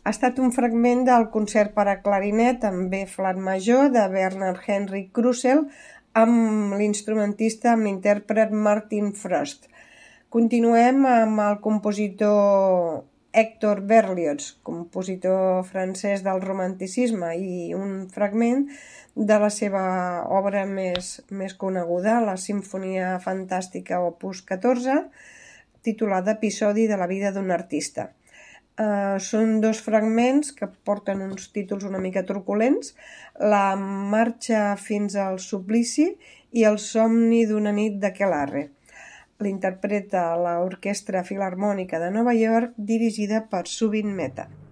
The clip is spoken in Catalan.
Ha estat un fragment del concert per a clarinet en B flat major de Bernard Henry Krusell amb l'instrumentista, amb l'intèrpret Martin Frost. Continuem amb el compositor Hector Berlioz, compositor francès del romanticisme, i un fragment de la seva obra més coneguda, la Simfonia Fantàstica Opus 14, titulada Episodi de la vida d'un artista. Són dos fragments que porten uns títols una mica truculents: La marxa fins al suplici i El somni d'una nit d'aquelarre. L'interpreta l'Orquestra Filharmònica de Nova York, dirigida per Zubin Mehta.